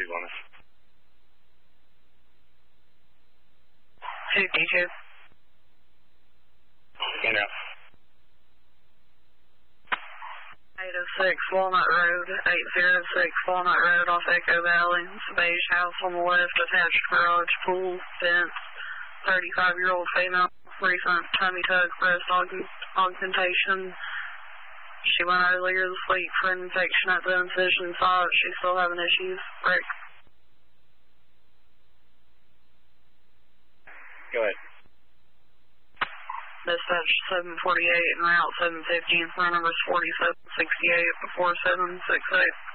on us. 52. And out. 806 Walnut Road, 806 Walnut Road off Echo Valley. It's a beige house on the left, attached garage, pool, fence, 35-year-old female, recent tummy tuck, breast augmentation. She went earlier this week for an infection at the incision site. She's still having issues. Rick. Go ahead. Dispatch 748 and route 750 and phone number is 4768 before 768.